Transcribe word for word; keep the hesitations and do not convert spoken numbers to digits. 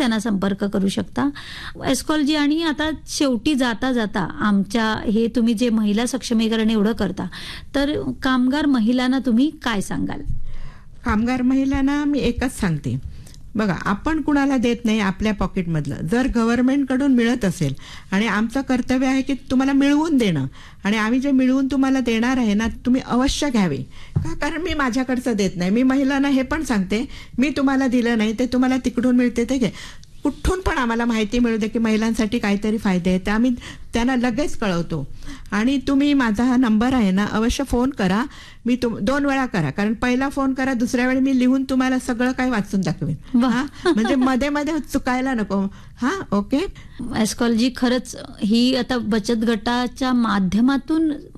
त्यांना संपर्क करू शकता. एस्कॉलजी आणि आता शेवटी जाता जाता आमच्या हे तुम्ही जे महिला सक्षमीकरण एवढं करता, तर कामगार महिलांना तुम्ही काय सांगाल? कामगार महिलांना मी एकच सांगते, बघा आपण कुणाला देत नाही आपल्या पॉकेटमधलं. जर गव्हर्नमेंटकडून मिळत असेल आणि आमचं कर्तव्य आहे की तुम्हाला मिळवून देणं, आणि आम्ही जे मिळवून तुम्हाला देणार आहे ना, तुम्ही अवश्य घ्यावे. का? कारण मी माझ्याकडचं देत नाही. मी महिलांना हे पण सांगते, मी तुम्हाला दिलं नाही ते तुम्हाला तिकडून मिळते ते घे. कुठून पण आम्हाला माहिती मिळू दे की महिलांसाठी काहीतरी फायदे आहेत, ते आम्ही त्यांना लगेच कळवतो. आणि तुम्ही माझा हा नंबर आहे ना, अवश्य फोन करा. मी तुम दोन वेळा करा, कारण पहिला फोन करा, दुसऱ्या वेळी मी लिहून तुम्हाला सगळं काही वाचून दाखवेन. हा, म्हणजे मध्ये मध्ये चुकायला नको. हा, ओके. एस्कॉलजी खरंच ही आता बचत गटाच्या माध्यमातून